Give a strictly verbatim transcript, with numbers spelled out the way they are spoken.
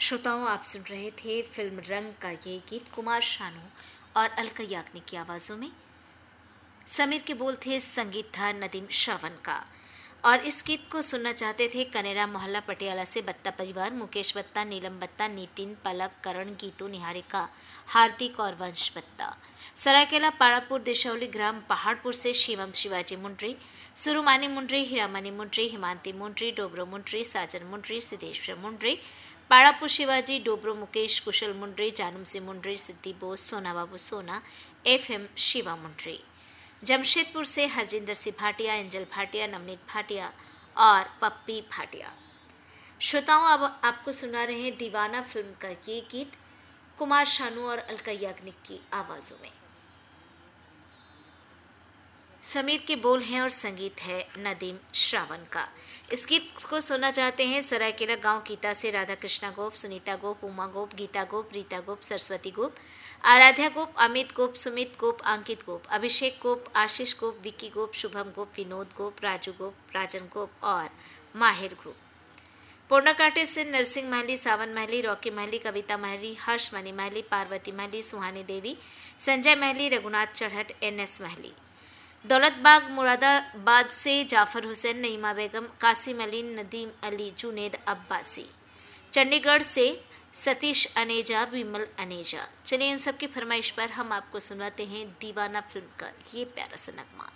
श्रोताओं, आप सुन रहे थे फिल्म रंग का ये गीत कुमार शानू और अलका याग्निक की आवाजों में। समीर के बोल थे, संगीत था नदीम श्रावण का। और इस गीत को सुनना चाहते थे कनेरा मोहल्ला पटियाला से बत्ता परिवार, मुकेश बत्ता, नीलम बत्ता, नितिन, पलक, करण, गीतू, निहारिका, हार्दिक और वंश बत्ता। सरायकेला पाड़ापुर दिशौली ग्राम पहाड़पुर से शिवम शिवाजी मुंड्री, सुरुमानी मुंड्री, हीरामणि मुंड्री, हिमांति मुंड्री, डोबरो मुंड्री, साजन मुंड्री, सिद्धेश्वर मुंड्री, पाड़ापुर शिवाजी, डोबरो मुकेश, कुशल मुंड्री, जानम से मुंड्री, सिद्धि बोस, सोना बाबू सोना, एफ एम शिवा मुंड्री। जमशेदपुर से हरजिंदर सिंह भाटिया, एंजल भाटिया, नवनीत भाटिया और पप्पी भाटिया। श्रोताओं, अब आपको सुना रहे हैं दीवाना फिल्म का ये गीत कुमार शानू और अलका याग्निक की आवाजों में। समीर के बोल हैं और संगीत है नदीम श्रावण का। इस गीत को सुनना चाहते हैं सरायकेला गांव कीता से राधा कृष्णा गोप, सुनीता गोप, उमा गोप, गीता गोप, रीता गोप, सरस्वती गोप, आराध्या गोप, अमित गोप, सुमित गोप, अंकित गोप, अभिषेक गोप, आशीष गोप, विक्की गोप, शुभम गोप, विनोद गोप, राजू गोप, राजन गोप और माहिर गोप। पोर्णाकाटे से नरसिंह महली, सावन महली, रॉकी महली, कविता महली, हर्ष मणि महली, पार्वती महली, सुहानी देवी, संजय महली, रघुनाथ चढ़ट, एन एस महली। दौलतबाग मुरादाबाद से जाफर हुसैन, नईमा बेगम, कासिम अली, नदीम अली, जुनेद अब्बासी। चंडीगढ़ से सतीश अनेजा, विमल अनेजा। चलिए इन सब की फरमाइश पर हम आपको सुनाते हैं दीवाना फिल्म का ये प्यारा सा नगमा।